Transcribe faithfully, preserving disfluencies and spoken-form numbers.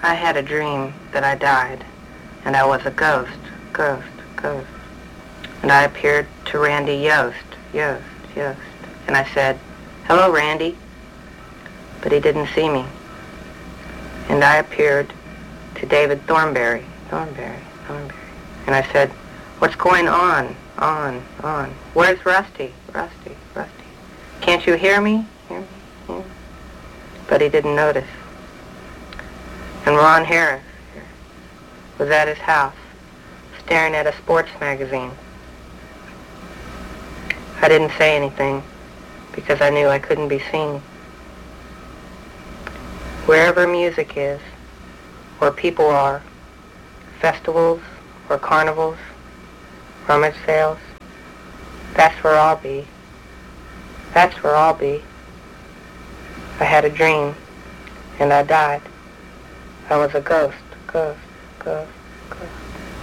I had a dream that I died, and I was a ghost, ghost, ghost. And I appeared to Randy Yost, Yost, Yost. And I said, "Hello, Randy." But he didn't see me. And I appeared to David Thornberry, Thornberry, Thornberry. And I said, "What's going on, on, on? Where's Rusty, Rusty, Rusty? Can't you hear me, hear me, hear me?" But he didn't notice. And Ron Harris was at his house, staring at a sports magazine. I didn't say anything, because I knew I couldn't be seen. Wherever music is, or people are, festivals or carnivals, rummage sales, that's where I'll be. That's where I'll be. I had a dream, and I died. I was a ghost, ghost, ghost, ghost.